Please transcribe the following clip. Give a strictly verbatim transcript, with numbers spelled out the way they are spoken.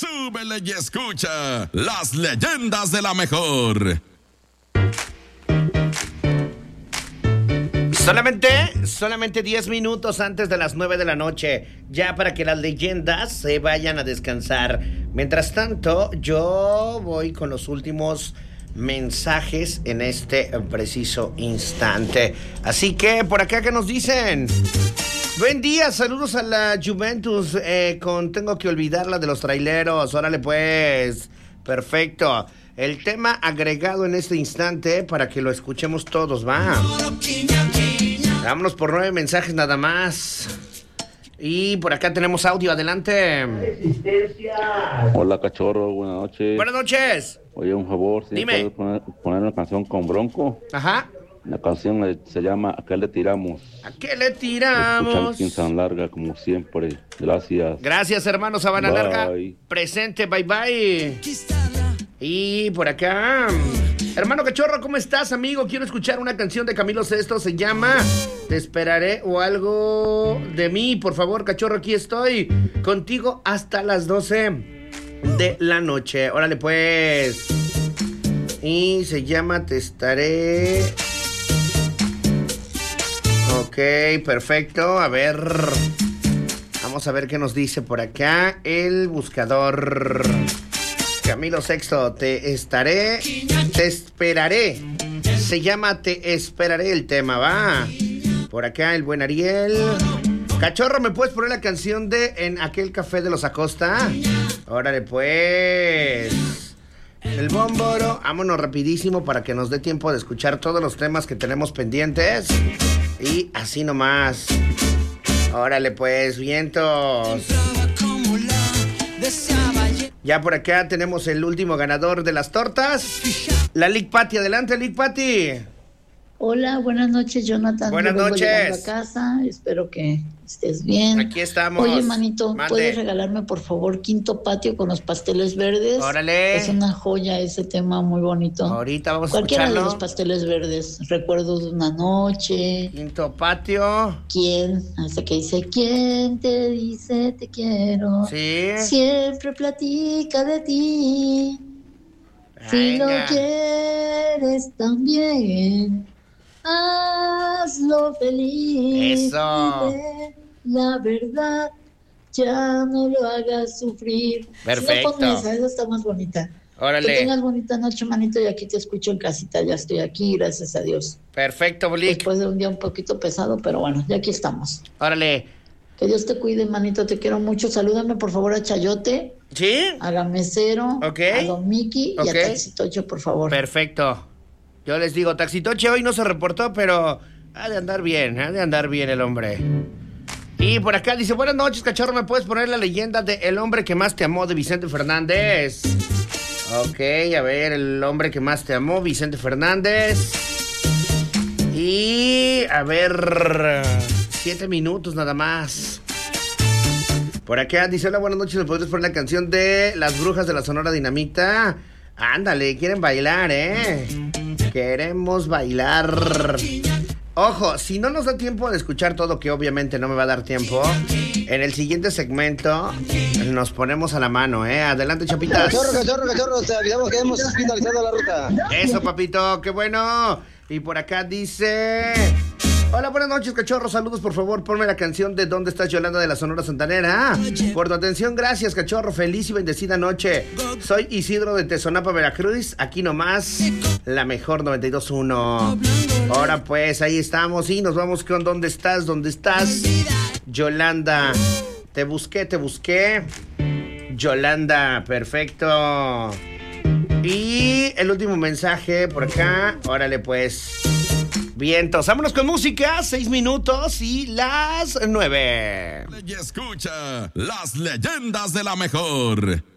Súbele y escucha las leyendas de la mejor. Solamente, solamente diez minutos antes de las nueve de la noche, ya para que las leyendas se vayan a descansar. Mientras tanto, yo voy con los últimos mensajes en este preciso instante. Así que, por acá, ¿qué nos dicen? Buen día, saludos a la Juventus, eh, con Tengo que olvidarla de los traileros. Órale pues, perfecto. El tema agregado en este instante para que lo escuchemos todos, va. Vámonos por nueve mensajes nada más. Y por acá tenemos audio, adelante. Hola, cachorro, buenas noches. Buenas noches. Oye, un favor, si Dime. puedes poner, poner una canción con Bronco. Ajá. La canción se llama ¿A qué le tiramos? ¿A qué le Escuchamos tiramos? en San Larga, como siempre. Gracias. Gracias, hermano Sabana Bye. Larga. Presente, bye bye. Y por acá, hermano Cachorro, ¿cómo estás, amigo? Quiero escuchar una canción de Camilo Sesto, se llama Te esperaré o algo de mí. Por favor, Cachorro, aquí estoy contigo hasta las doce de la noche. Órale, pues. Y se llama Te estaré. Ok, perfecto. A ver. Vamos a ver qué nos dice por acá el buscador. Camilo Sexto, te estaré, te esperaré. Se llama Te esperaré el tema, va. Por acá el buen Ariel. Cachorro, ¿me puedes poner la canción de En aquel café de los Acosta? Órale, pues. El Bómboro. Vámonos rapidísimo para que nos dé tiempo de escuchar todos los temas que tenemos pendientes. Y así nomás. Órale, pues, vientos. Ya por acá tenemos el último ganador de las tortas. La Lick Patty, adelante, Lick Patty. Hola, buenas noches, Jonathan. Buenas Yo vengo noches. llegando a casa, espero que estés bien. Aquí estamos. Oye, manito, Mande. ¿puedes regalarme, por favor, Quinto Patio con los pasteles verdes? Órale. Es una joya ese tema, muy bonito. Ahorita vamos a Cualquiera escucharlo. de los pasteles verdes. Recuerdos de una noche. Quinto Patio. ¿Quién? Hasta que dice, ¿quién te dice te quiero? Sí. Siempre platica de ti. Si lo Venga. quieres también, hazlo feliz. Eso. Dile la verdad, ya no lo hagas sufrir. Perfecto. Si no, ponme esa, esa está más bonita. Órale. Que tengas bonita noche, manito, y aquí te escucho en casita. Ya estoy aquí, gracias a Dios. Perfecto, Lick. Después de un día un poquito pesado, pero bueno, ya aquí estamos. Órale. Que Dios te cuide, manito, te quiero mucho. Salúdame, por favor, a Chayote, ¿Sí? a Gamesero, Ok. a Don Miki y Ok. a Taxitocho, por favor. Perfecto. Yo les digo, Taxitoche hoy no se reportó, pero ha de andar bien, ha de andar bien el hombre. Y por acá dice, buenas noches, Cachorro, ¿me puedes poner la leyenda de El hombre que más te amó de Vicente Fernández? Ok, a ver, El hombre que más te amó, Vicente Fernández. Y a ver, siete minutos nada más. Por acá dice, hola, buenas noches, ¿me podrías poner la canción de Las Brujas de la Sonora Dinamita? Ándale, quieren bailar, ¿eh? Queremos bailar. Ojo, si no nos da tiempo de escuchar todo, que obviamente no me va a dar tiempo, en el siguiente segmento nos ponemos a la mano, ¿eh? Adelante, chapitas. Cachorro, cachorro, cachorro, te avisamos que hemos finalizado la ruta. Eso, papito, qué bueno. Y por acá dice... Hola, buenas noches, Cachorro. Saludos, por favor, ponme la canción de ¿Dónde estás, Yolanda, de la Sonora Santanera? Por tu atención, gracias, Cachorro. Feliz y bendecida noche. Soy Isidro de Tezonapa, Veracruz. Aquí nomás, la mejor noventa y dos punto uno. Ahora pues, ahí estamos y nos vamos con ¿Dónde estás? ¿Dónde estás? Yolanda. Te busqué, te busqué. Yolanda, perfecto. Y el último mensaje por acá. Órale pues. Vientos, vámonos con música, seis minutos y las nueve. Y escucha las leyendas de la mejor.